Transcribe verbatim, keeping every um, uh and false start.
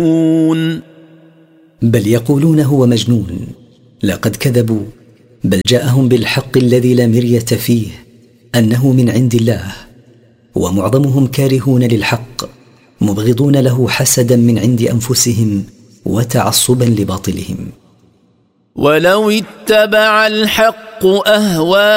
بل يقولون هو مجنون. لقد كذبوا، بل جاءهم بالحق الذي لا مرية فيه أنه من عند الله، ومعظمهم كارهون للحق مبغضون له حسدا من عند أنفسهم وتعصبا لباطلهم. ولو اتبع الحق أهواءهم